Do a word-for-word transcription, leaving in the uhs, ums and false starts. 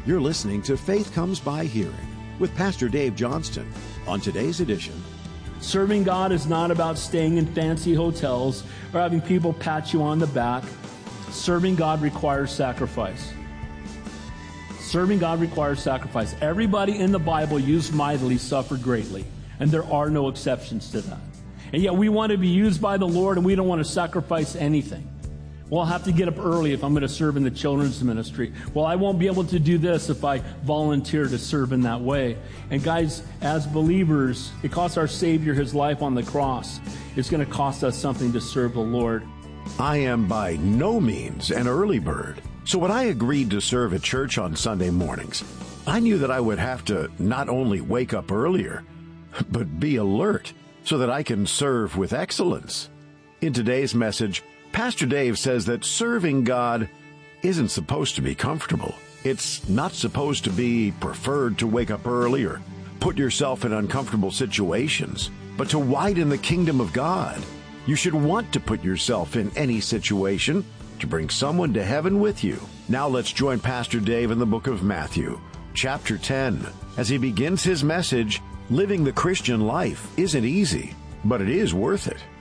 You're listening to Faith Comes by Hearing with Pastor Dave Johnston. On today's edition, serving God is not about staying in fancy hotels or having people pat you on the back. Serving God requires sacrifice. Serving God requires sacrifice. Everybody in the Bible used mightily suffered greatly, and there are no exceptions to that. And yet we want to be used by the Lord, and we don't want to sacrifice anything. Well, I'll have to get up early if I'm going to serve in the children's ministry. Well, I won't be able to do this if I volunteer to serve in that way. And guys, as believers, it costs our Savior his life on the cross. It's going to cost us something to serve the Lord. I am by no means an early bird. So when I agreed to serve at church on Sunday mornings, I knew that I would have to not only wake up earlier, but be alert so that I can serve with excellence. In today's message, Pastor Dave says that serving God isn't supposed to be comfortable. It's not supposed to be preferred to wake up early or put yourself in uncomfortable situations, but to widen the kingdom of God. You should want to put yourself in any situation to bring someone to heaven with you. Now let's join Pastor Dave in the book of Matthew, chapter ten, as he begins his message, Living the Christian Life Isn't Easy, but It Is Worth It.